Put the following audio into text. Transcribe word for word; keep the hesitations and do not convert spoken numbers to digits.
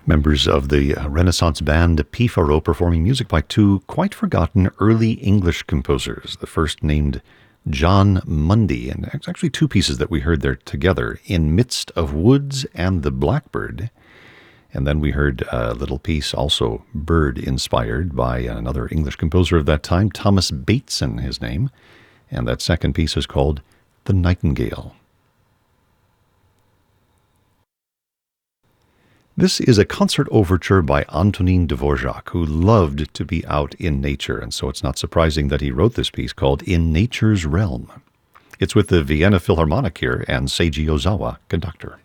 Members of the uh, Renaissance band P. Faro performing music by two quite forgotten early English composers. The first named John Mundy, and it's actually two pieces that we heard there together, In Midst of Woods and The Blackbird. And then we heard a little piece, also bird-inspired, by another English composer of that time, Thomas Bateson, his name. And that second piece is called The Nightingale. This is a concert overture by Antonin Dvorak, who loved to be out in nature, and so it's not surprising that he wrote this piece called In Nature's Realm. It's with the Vienna Philharmonic here and Seiji Ozawa, conductor.